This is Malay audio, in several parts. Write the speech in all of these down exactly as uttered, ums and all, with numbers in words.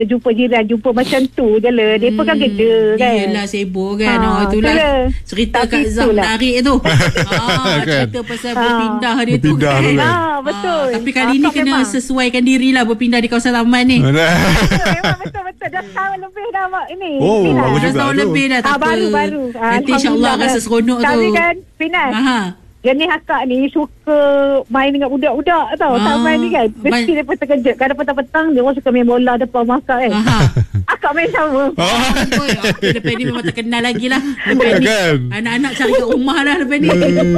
kita jumpa jiran, jumpa macam tu je lah. Dia pun kan kerja kan. Yelah sibuk kan. Ha, Oh, itulah itulah. cerita Tapi Kak Zam itulah. menarik tu. ah, cerita pasal Ha. berpindah dia tu Berpindah kan. tu kan. Ah, betul. Ah, tapi kali ni Akak kena memang. sesuaikan dirilah berpindah di kawasan taman ni. Betul, memang betul-betul. Dah tahun lebih dah mak ini. Oh, Pinas. bagus Dah juga tahun tu. lebih dah, tak Ah, apa. baru-baru. Nanti insyaAllah rasa seronok tu. Tapi kan, Pinas. Aha. Jenis akak ni suka main dengan budak-budak tau. Ah, Taman ni kan. Mesti main- dia pun terkejut. Kadang petang-petang dia orang suka main bola depan masak kan. Aha. Akak main sama. Oh, boy. Okay, lepas ni memang terkenal lagi lah. Lepas ni Kan? anak-anak cari kat rumah lah lepas ni.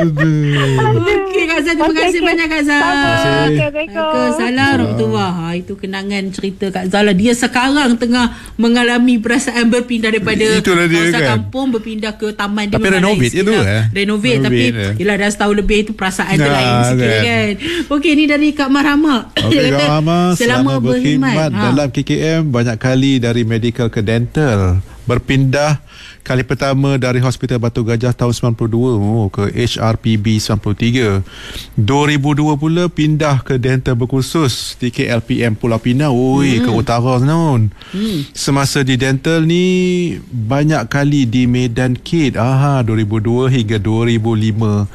Okey Kak Zan, terima Okey, kasih okey. banyak Kak Zan. Sama. kasih. Assalamualaikum. Waalaikumsalam warahmatullahi. Ha, itu kenangan cerita Kak Zala. Dia sekarang tengah mengalami perasaan berpindah daripada Itulah dia kawasan kan. kampung berpindah ke taman. Dia Tapi memang renovate lain je tu, sikit lah. eh? Renovate, Renovate, tapi eh. yelah dah setahun lebih itu perasaan dia Nah, lain sikit kan. kan. Okey, ni dari Kak Marhama. Okey, Dia kata, Kak Mama, selama berkhidmat Ha. dalam K K M banyak kali dari medical ke dental. Berpindah kali pertama dari Hospital Batu Gajah tahun sembilan puluh dua oh, ke H R P B sembilan puluh tiga. dua ribu dua pula pindah ke dental berkhusus T K L P M Pulau Pinang. Oi, hmm. ke utara non. Hmm. Semasa di dental ni banyak kali di Medan Kid. Aha, dua ribu dua hingga dua ribu lima.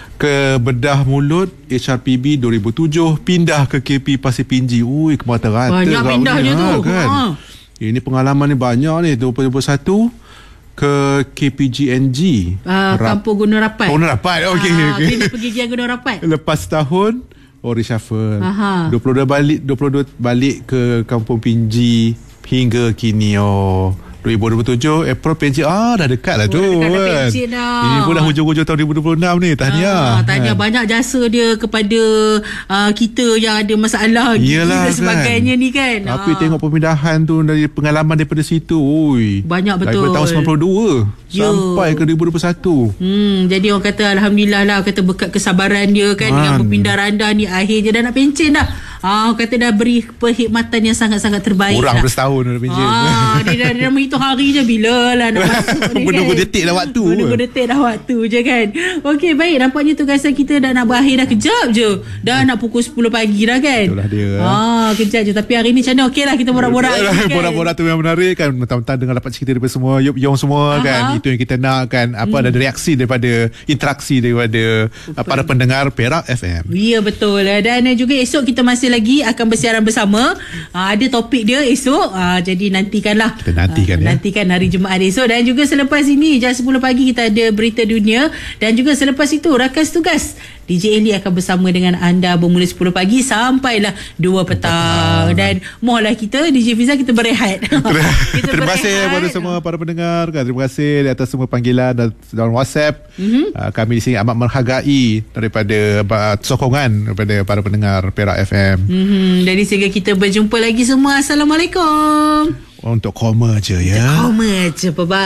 Ke bedah mulut H R P B dua ribu tujuh, pindah ke K P Pasir Pinji. Ui, ke mata-rata. Banyak kat pindahnya ni, tu. Kan? Ha. Ini pengalaman ni banyak ni. dua ribu dua puluh satu ke K P G N G. Uh, Kampung Gunung Rapat. Gunung Rapat. Okey, Ah, okey. pindah pergigian Gunung Rapat. Lepas tahun oh reshuffle. Aha. dua puluh dua balik dua puluh dua balik ke Kampung Pinji hingga kini. Oh, dua ribu dua puluh tujuh April pencen. Ah, dah dekat lah Oh, tu dah dekat dah kan. pencen dah. Ini pun dah hujung-hujung tahun dua ribu dua puluh enam ni. Tahniah. Ah, tahniah. Banyak jasa dia kepada uh, kita yang ada masalah gigi Yelah, dan sebagainya kan. ni kan. Tapi Ah. tengok pemindahan tu dari pengalaman daripada situ. Ui, Banyak betul. Daripada tahun sembilan puluh dua Yo. sampai ke dua ribu dua puluh satu. Hmm, jadi orang kata alhamdulillah lah, kata berkat kesabaran dia kan, Man. dengan berpindah randah ni akhirnya dah nak pencen dah. Ah, orang kata dah beri perkhidmatan yang sangat-sangat terbaik. Kurang dah. dah setahun dah pencen. Ah, dia dah, dia dah menghitung hari je bila lah nak masuk ni Menunggu kan. detik dah waktu. Menunggu detik dah waktu je kan. Okey, baik, nampaknya tugasan kita dah nak berakhir dah, kejap je. Dah nak pukul sepuluh pagi dah kan. Itulah dia. Ah, kejap je. Tapi hari ni macam mana? Okey lah kita borak-borak lagi kan. Borak-borak tu yang menarik kan. Mentang-mentang dengar dapat cerita daripada semua Yup Yong semua. Aha. Kan. Itu yang kita nak kan. Apa Hmm. ada reaksi daripada, interaksi daripada uh, para pendengar Perak F M. Ya, betul. Dan juga esok kita masih lagi akan bersiaran bersama. Ah, ada topik dia esok. Ah, jadi nantikanlah. Kita nantikan, Ah, ya. Nantikan hari Jumaat esok. Dan juga selepas ini jam sepuluh pagi kita ada berita dunia. Dan juga selepas itu rakas tugas D J Eli akan bersama dengan anda bermula sepuluh pagi sampailah dua petang. Dan mohonlah kita D J Fiza kita berehat. Kita Terima kasih berehat. kepada semua para pendengar kan. Terima kasih di atas semua panggilan dan dalam WhatsApp. Mm-hmm. Uh, kami di sini amat menghargai daripada uh, sokongan daripada para pendengar Perak F M. Mm-hmm. Jadi sehingga kita berjumpa lagi semua. Assalamualaikum. Untuk koma je ya. Koma je. Bye-bye.